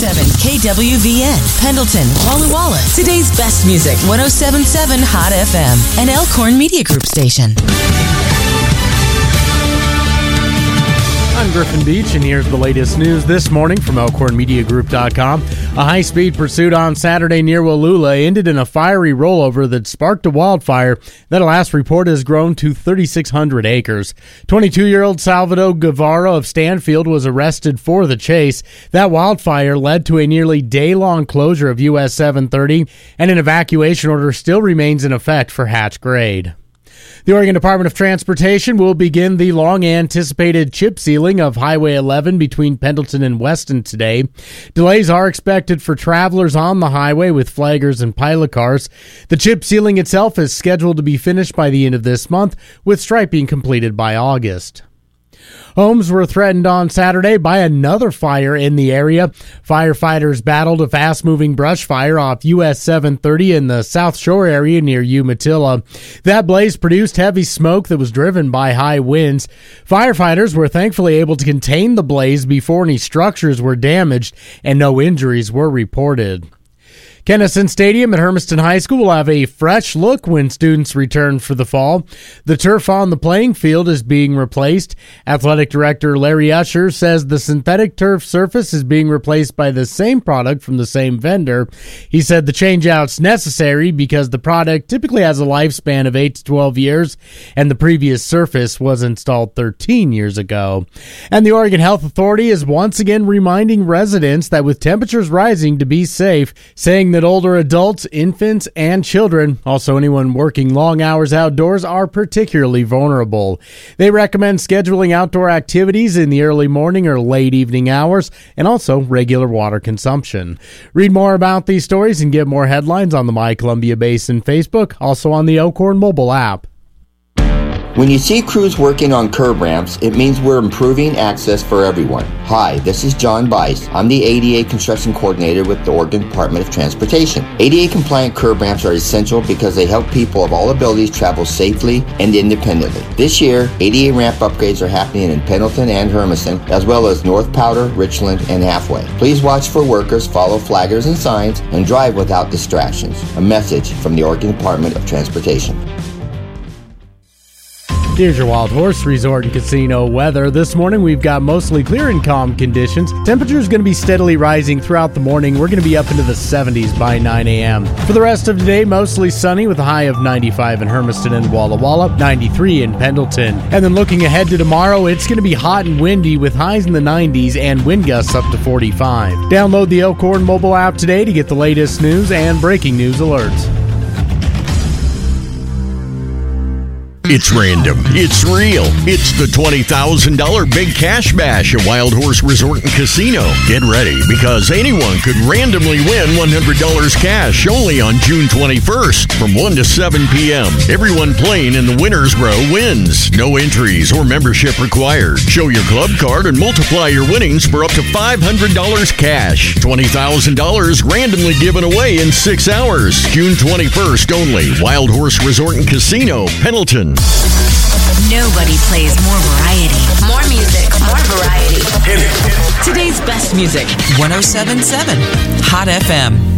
100.7 KWVN, Pendleton, Walla Walla. Today's best music, 107.7 Hot FM, an Elkhorn Media Group station. I'm Griffin Beach, and here's the latest news this morning from ElkhornMediaGroup.com. A high-speed pursuit on Saturday near Wallula ended in a fiery rollover that sparked a wildfire that last report has grown to 3,600 acres. 22-year-old Salvador Guevara of Stanfield was arrested for the chase. That wildfire led to a nearly day-long closure of US 730, and an evacuation order still remains in effect for Hatch Grade. The Oregon Department of Transportation will begin the long-anticipated chip sealing of Highway 11 between Pendleton and Weston today. Delays are expected for travelers on the highway with flaggers and pilot cars. The chip sealing itself is scheduled to be finished by the end of this month, with striping completed by August. Homes were threatened on Saturday by another fire in the area. Firefighters battled a fast-moving brush fire off US 730 in the South Shore area near Umatilla. That blaze produced heavy smoke that was driven by high winds. Firefighters were thankfully able to contain the blaze before any structures were damaged, and no injuries were reported. Kennison Stadium at Hermiston High School will have a fresh look when students return for the fall. The turf on the playing field is being replaced. Athletic Director Larry Usher says the synthetic turf surface is being replaced by the same product from the same vendor. He said the changeout's necessary because the product typically has a lifespan of 8 to 12 years, and the previous surface was installed 13 years ago. And the Oregon Health Authority is once again reminding residents that with temperatures rising to be safe, saying that older adults, infants, and children, also anyone working long hours outdoors, are particularly vulnerable. They recommend scheduling outdoor activities in the early morning or late evening hours, and also regular water consumption. Read more about these stories and get more headlines on the My Columbia Basin Facebook, also on the Elkhorn mobile app. When you see crews working on curb ramps, it means we're improving access for everyone. Hi, this is John Bice. I'm the ADA Construction Coordinator with the Oregon Department of Transportation. ADA-compliant curb ramps are essential because they help people of all abilities travel safely and independently. This year, ADA ramp upgrades are happening in Pendleton and Hermiston, as well as North Powder, Richland, and Halfway. Please watch for workers, follow flaggers and signs, and drive without distractions. A message from the Oregon Department of Transportation. Here's your Wild Horse Resort and Casino weather. This morning we've got mostly clear and calm conditions. Temperature is going to be steadily rising throughout the morning. We're going to be up into the 70s by 9 a.m. For the rest of today, mostly sunny with a high of 95 in Hermiston and Walla Walla, 93 in Pendleton. And then looking ahead to tomorrow, it's going to be hot and windy with highs in the 90s and wind gusts up to 45. Download the Elkhorn mobile app today to get the latest news and breaking news alerts. It's random. It's real. It's the $20,000 Big Cash Bash at Wild Horse Resort and Casino. Get ready, because anyone could randomly win $100 cash only on June 21st from 1 to 7 p.m. Everyone playing in the winner's row wins. No entries or membership required. Show your club card and multiply your winnings for up to $500 cash. $20,000 randomly given away in 6 hours. June 21st only. Wild Horse Resort and Casino, Pendleton. Nobody plays more variety. More music, more variety. Today's best music, 107.7 Hot FM.